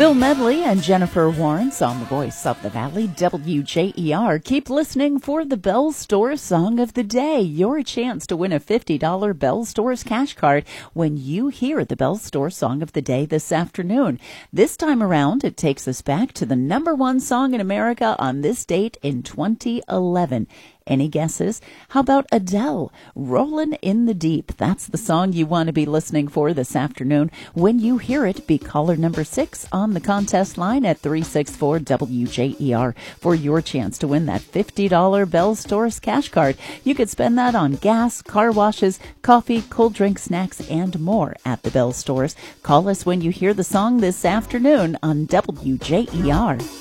Bill Medley and Jennifer Warnes on the Voice of the Valley, WJER. Keep listening for the Bell Stores Song of the Day. Your chance to win a $50 Bell Stores cash card when you hear the Bell Stores Song of the Day this afternoon. This time around, it takes us back to the #1 song in America on this date in 2011. Any guesses? How about Adele, Rollin' in the Deep? That's the song you want to be listening for this afternoon. When you hear it, be caller number 6 on the contest line at 364-WJER for your chance to win that $50 Bell Stores cash card. You could spend that on gas, car washes, coffee, cold drink, snacks, and more at the Bell Stores. Call us when you hear the song this afternoon on WJER.